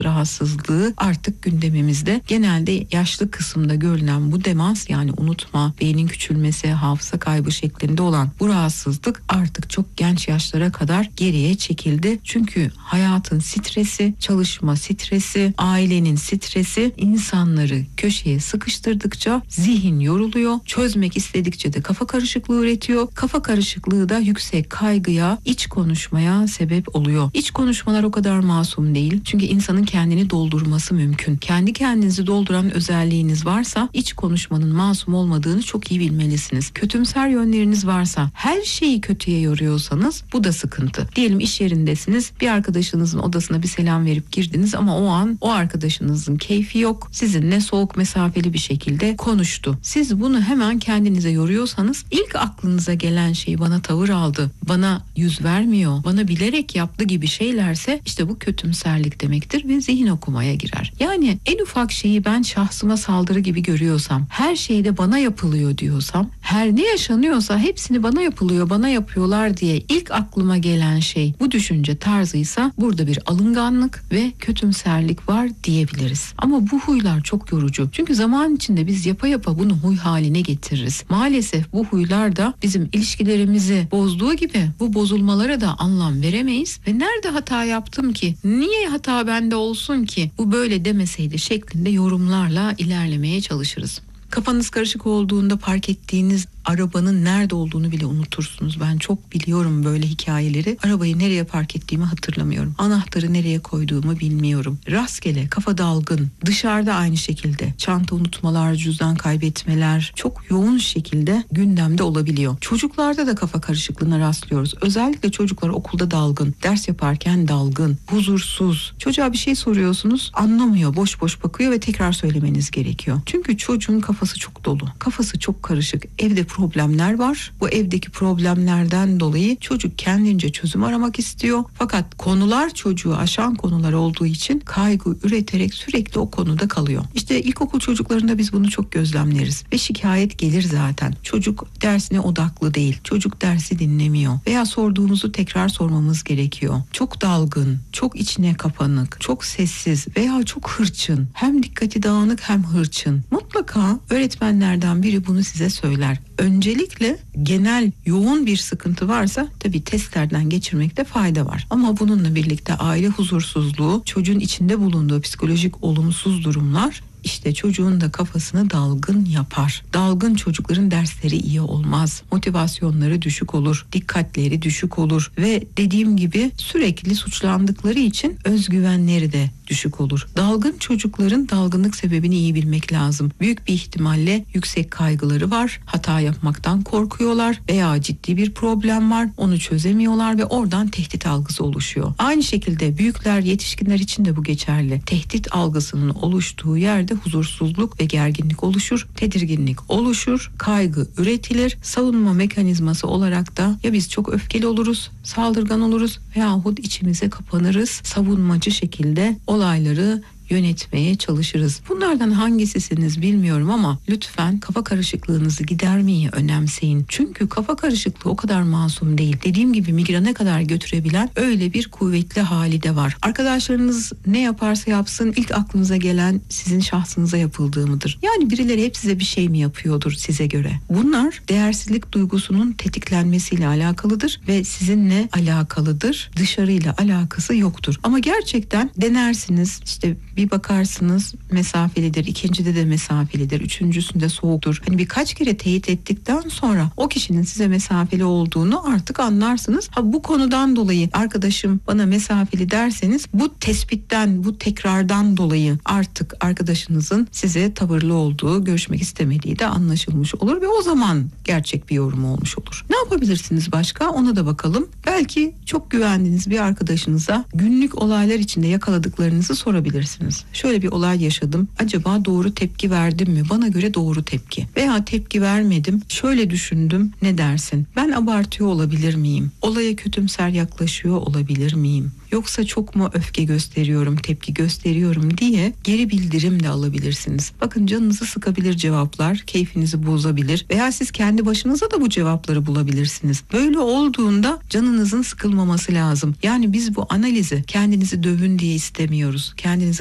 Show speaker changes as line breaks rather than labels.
rahatsızlığı artık gündemimizde. Genelde yaşlı kısımda görülen bu demans, yani unutma, beynin küçülmesi, hafıza kaybı şeklinde olan bu rahatsızlık artık çok genç yaşlara kadar geriye çekildi. Çünkü hayatın stresi, çalışma stresi, ailenin stresi insanları köşeye sıkıştırdıkça zihin yoruluyor. Çözmek istedikçe de kafa karışıklığı üretiyor. Kafa karışıklığı da yüksek kaygıya, iç konuşmaya sebep oluyor. İç konuşmalar o kadar masum değil. Çünkü insanın kendini doldurması mümkün. Kendi kendinizi dolduran özelliğiniz varsa iç konuşmanın masum olmadığını çok iyi bilmelisiniz. Kötümser yönleriniz varsa, her şeyi kötüye yoruyorsanız bu da sıkıntı. Diyelim iş yerindesiniz. Bir arkadaşınızın odasına bir selam verip girdiniz ama o an o arkadaşınızın keyfi yok. Sizinle soğuk mesafeli bir şekilde konuştu. Siz bunu hemen kendinize yoruyorsanız ilk aklınıza gelen şey bana tavır aldı, bana yüz vermiyor, bana bilerek yaptı gibi şeylerse işte bu kötümserlik demektir ve zihin okumaya girer. Yani en ufak şeyi ben şahsıma saldırı gibi görüyorsam, her şeyde bana yapılıyor diyorsam, her ne yaşanıyorsa hepsini bana yapılıyor, bana yapıyorlar diye ilk aklıma gelen şey bu düşünce tarzıysa burada bir alınganlık ve kötümserlik var diyebiliriz. Ama bu huylar çok yorucu. Çünkü zaman içinde biz yapa yapa bunu huy haline getiririz. Maalesef bu huylar da bizim ilişkilerimizi bozduğu gibi bu bozulmalara da anlam veremeyiz ve nerede hata yaptım ki, niye hata bende olsun ki, bu böyle demeseydi şeklinde yorumlarla ilerlemeye çalışırız. Kafanız karışık olduğunda park ettiğiniz arabanın nerede olduğunu bile unutursunuz. Ben çok biliyorum böyle hikayeleri. Arabayı nereye park ettiğimi hatırlamıyorum. Anahtarı nereye koyduğumu bilmiyorum. Rastgele, kafa dalgın. Dışarıda aynı şekilde. Çanta unutmalar, cüzdan kaybetmeler çok yoğun şekilde gündemde olabiliyor. Çocuklarda da kafa karışıklığına rastlıyoruz. Özellikle çocuklar okulda dalgın, ders yaparken dalgın, huzursuz. Çocuğa bir şey soruyorsunuz, anlamıyor, boş boş bakıyor ve tekrar söylemeniz gerekiyor. Çünkü çocuğun kafası çok dolu. Kafası çok karışık. Evde problemler var. Bu evdeki problemlerden dolayı çocuk kendince çözüm aramak istiyor. Fakat konular çocuğu aşan konular olduğu için kaygı üreterek sürekli o konuda kalıyor. İşte ilkokul çocuklarında biz bunu çok gözlemleriz ve şikayet gelir zaten. Çocuk dersine odaklı değil. Çocuk dersi dinlemiyor veya sorduğumuzu tekrar sormamız gerekiyor. Çok dalgın, çok içine kapanık, çok sessiz veya çok hırçın. Hem dikkati dağınık hem hırçın. Mutlaka öğretmenlerden biri bunu size söyler. Öncelikle genel yoğun bir sıkıntı varsa tabii testlerden geçirmekte fayda var. Ama bununla birlikte aile huzursuzluğu, çocuğun içinde bulunduğu psikolojik olumsuz durumlar İşte çocuğun da kafasını dalgın yapar. Dalgın çocukların dersleri iyi olmaz. Motivasyonları düşük olur. Dikkatleri düşük olur. Ve dediğim gibi sürekli suçlandıkları için özgüvenleri de düşük olur. Dalgın çocukların dalgınlık sebebini iyi bilmek lazım. Büyük bir ihtimalle yüksek kaygıları var. Hata yapmaktan korkuyorlar veya ciddi bir problem var. Onu çözemiyorlar ve oradan tehdit algısı oluşuyor. Aynı şekilde büyükler, yetişkinler için de bu geçerli. Tehdit algısının oluştuğu yerde huzursuzluk ve gerginlik oluşur, tedirginlik oluşur, kaygı üretilir. Savunma mekanizması olarak da ya biz çok öfkeli oluruz, saldırgan oluruz veyahut içimize kapanırız. Savunmacı şekilde olayları yönetmeye çalışırız. Bunlardan hangisisiniz bilmiyorum ama lütfen kafa karışıklığınızı gidermeyi önemseyin. Çünkü kafa karışıklığı o kadar masum değil. Dediğim gibi migrene kadar götürebilen öyle bir kuvvetli hali de var. Arkadaşlarınız ne yaparsa yapsın ilk aklınıza gelen sizin şahsınıza yapıldığı mıdır? Yani birileri hep size bir şey mi yapıyordur size göre? Bunlar değersizlik duygusunun tetiklenmesiyle alakalıdır ve sizinle alakalıdır. Dışarıyla alakası yoktur. Ama gerçekten denersiniz, işte bir bakarsınız mesafelidir, ikincide de mesafelidir, üçüncüsünde soğuktur. Hani birkaç kere teyit ettikten sonra o kişinin size mesafeli olduğunu artık anlarsınız. Ha, bu konudan dolayı arkadaşım bana mesafeli derseniz bu tespitten, bu tekrardan dolayı artık arkadaşınızın size tavırlı olduğu, görüşmek istemediği de anlaşılmış olur ve o zaman gerçek bir yorum olmuş olur. Ne yapabilirsiniz başka? Ona da bakalım. Belki çok güvendiğiniz bir arkadaşınıza günlük olaylar içinde yakaladıklarınızı sorabilirsiniz. olabilirsiniz. Şöyle bir olay yaşadım. Acaba doğru tepki verdim mi? Bana göre doğru tepki. Veya tepki vermedim. Şöyle düşündüm. Ne dersin? Ben abartıyor olabilir miyim? Olaya kötümser yaklaşıyor olabilir miyim? Yoksa çok mu öfke gösteriyorum, tepki gösteriyorum diye geri bildirim de alabilirsiniz. Bakın, canınızı sıkabilir cevaplar, keyfinizi bozabilir veya siz kendi başınıza da bu cevapları bulabilirsiniz. Böyle olduğunda canınızın sıkılmaması lazım. Yani biz bu analizi kendinizi dövün diye istemiyoruz. Kendinizi